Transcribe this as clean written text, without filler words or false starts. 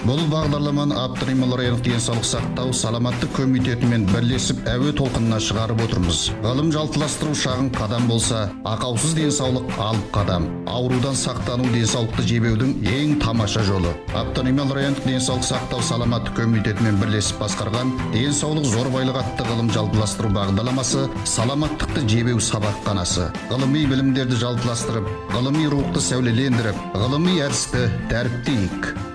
Бұл бағдарламаны Абдрахман райондық денсаулық сақтау саламаттық комитетімен бірлесіп әуе толқынына шығарып отырмыз. Ғылым жалтыластыру шағын қадам болса, ақаусыз денсаулық алып қадам. Аурудан сақтану денсаулықты жебеудің ең тамаша жолы. Абдрахман райондық денсаулық сақтау саламаттық комитетімен бірлесіп басқарған денсаулық зорбайлық атты ғылым жалтыластыру бағдарламасы саламаттықты жебеу сабақханасы. Ғылыми білімдерді жалтыластырып, ғылыми рухты сәулелендіріп, ғылыми әдісті дәріптейік.